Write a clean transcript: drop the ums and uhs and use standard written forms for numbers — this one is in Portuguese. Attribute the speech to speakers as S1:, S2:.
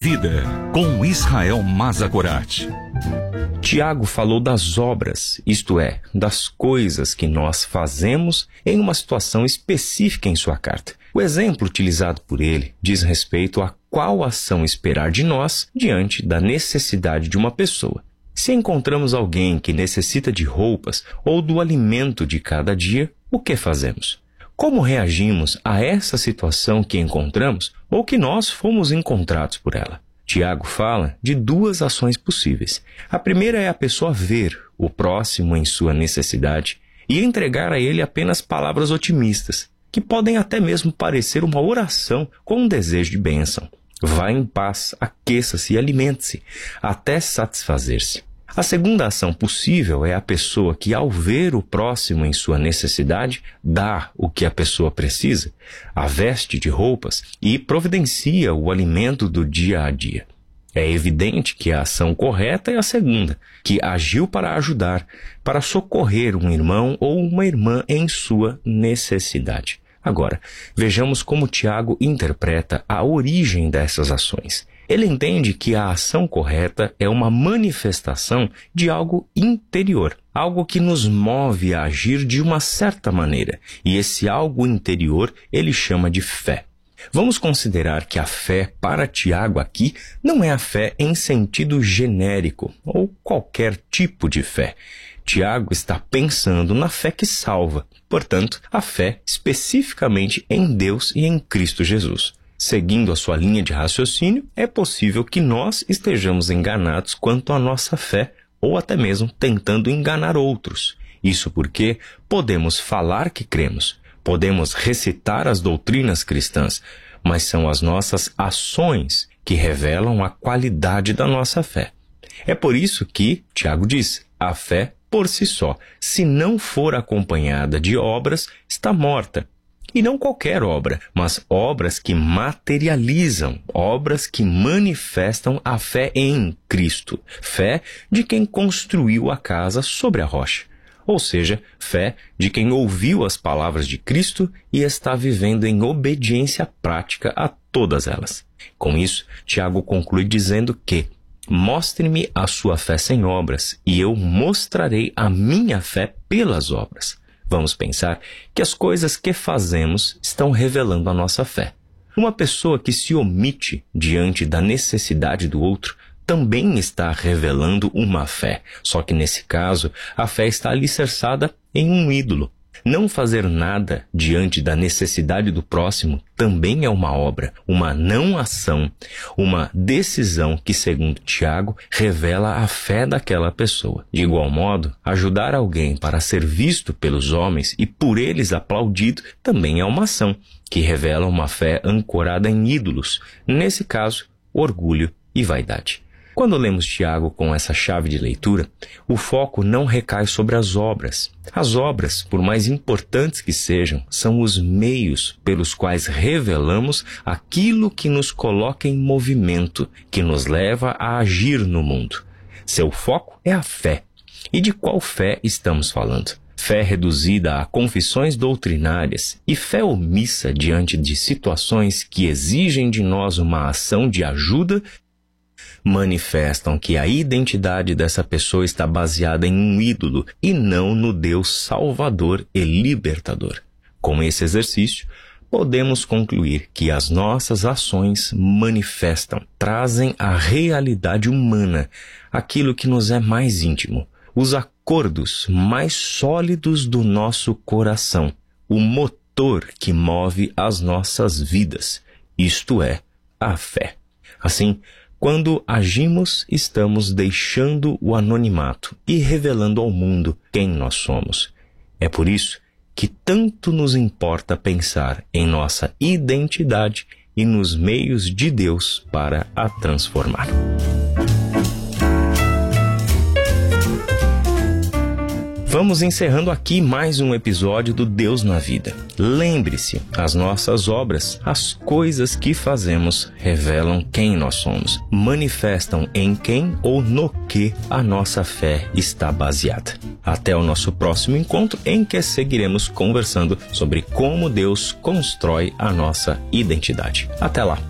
S1: Vida, com Israel Mazagorat.
S2: Tiago falou das obras, isto é, das coisas que nós fazemos em uma situação específica em sua carta. O exemplo utilizado por ele diz respeito a qual ação esperar de nós diante da necessidade de uma pessoa. Se encontramos alguém que necessita de roupas ou do alimento de cada dia, o que fazemos? Como reagimos a essa situação que encontramos ou que nós fomos encontrados por ela? Tiago fala de duas ações possíveis. A primeira é a pessoa ver o próximo em sua necessidade e entregar a ele apenas palavras otimistas, que podem até mesmo parecer uma oração com um desejo de bênção. Vá em paz, aqueça-se e alimente-se, até satisfazer-se. A segunda ação possível é a pessoa que, ao ver o próximo em sua necessidade, dá o que a pessoa precisa, a veste de roupas e providencia o alimento do dia a dia. É evidente que a ação correta é a segunda, que agiu para ajudar, para socorrer um irmão ou uma irmã em sua necessidade. Agora, vejamos como Tiago interpreta a origem dessas ações. Ele entende que a ação correta é uma manifestação de algo interior, algo que nos move a agir de uma certa maneira. E esse algo interior ele chama de fé. Vamos considerar que a fé para Tiago aqui não é a fé em sentido genérico ou qualquer tipo de fé. Tiago está pensando na fé que salva, portanto, a fé especificamente em Deus e em Cristo Jesus. Seguindo a sua linha de raciocínio, é possível que nós estejamos enganados quanto à nossa fé ou até mesmo tentando enganar outros. Isso porque podemos falar que cremos, podemos recitar as doutrinas cristãs, mas são as nossas ações que revelam a qualidade da nossa fé. É por isso que Tiago diz, a fé por si só, se não for acompanhada de obras, está morta. E não qualquer obra, mas obras que materializam, obras que manifestam a fé em Cristo. Fé de quem construiu a casa sobre a rocha. Ou seja, fé de quem ouviu as palavras de Cristo e está vivendo em obediência prática a todas elas. Com isso, Tiago conclui dizendo que mostre-me a sua fé sem obras, e eu mostrarei a minha fé pelas obras. Vamos pensar que as coisas que fazemos estão revelando a nossa fé. Uma pessoa que se omite diante da necessidade do outro também está revelando uma fé, só que nesse caso a fé está alicerçada em um ídolo. Não fazer nada diante da necessidade do próximo também é uma obra, uma não ação, uma decisão que, segundo Tiago, revela a fé daquela pessoa. De igual modo, ajudar alguém para ser visto pelos homens e por eles aplaudido também é uma ação, que revela uma fé ancorada em ídolos, nesse caso, orgulho e vaidade. Quando lemos Tiago com essa chave de leitura, o foco não recai sobre as obras. As obras, por mais importantes que sejam, são os meios pelos quais revelamos aquilo que nos coloca em movimento, que nos leva a agir no mundo. Seu foco é a fé. E de qual fé estamos falando? Fé reduzida a confissões doutrinárias e fé omissa diante de situações que exigem de nós uma ação de ajuda manifestam que a identidade dessa pessoa está baseada em um ídolo e não no Deus Salvador e Libertador. Com esse exercício, podemos concluir que as nossas ações manifestam, trazem a realidade humana, aquilo que nos é mais íntimo, os acordos mais sólidos do nosso coração, o motor que move as nossas vidas, isto é, a fé. Assim, quando agimos, estamos deixando o anonimato e revelando ao mundo quem nós somos. É por isso que tanto nos importa pensar em nossa identidade e nos meios de Deus para a transformar. Vamos encerrando aqui mais um episódio do Deus na Vida. Lembre-se, as nossas obras, as coisas que fazemos, revelam quem nós somos, manifestam em quem ou no que a nossa fé está baseada. Até o nosso próximo encontro, em que seguiremos conversando sobre como Deus constrói a nossa identidade. Até lá!